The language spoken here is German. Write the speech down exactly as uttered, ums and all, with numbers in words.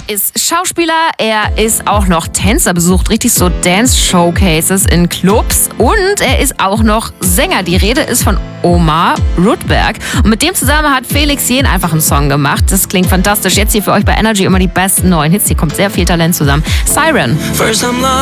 ist Schauspieler, er ist auch noch Tänzer, besucht richtig so Dance-Showcases in Clubs und er ist auch noch Sänger. Die Rede ist von Omar Rudberg und mit dem zusammen hat Felix Jähn einfach einen Song gemacht. Das klingt fantastisch. Jetzt hier für euch bei Energy immer die besten neuen Hits. Hier kommt sehr viel Talent zusammen. Siren.